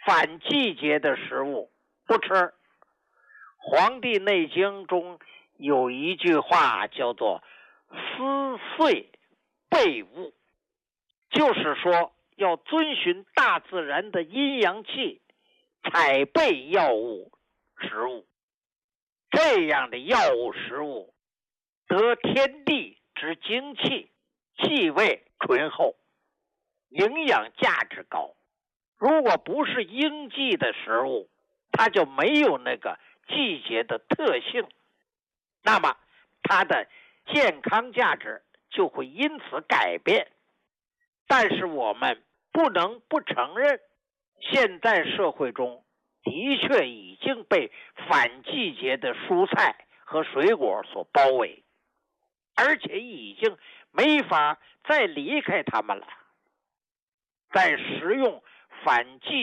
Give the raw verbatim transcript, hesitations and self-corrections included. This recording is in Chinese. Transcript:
反季节的食物不吃。《黄帝内经》中有一句话叫做思岁备物，就是说要遵循大自然的阴阳气，采备药物食物。这样的药物食物得天地之精气，气味醇厚，营养价值高。如果不是应季的食物，它就没有那个季节的特性，那么它的健康价值就会因此改变。但是我们不能不承认，现在社会中的确已经被反季节的蔬菜和水果所包围，而且已经没法再离开它们了。在食用反季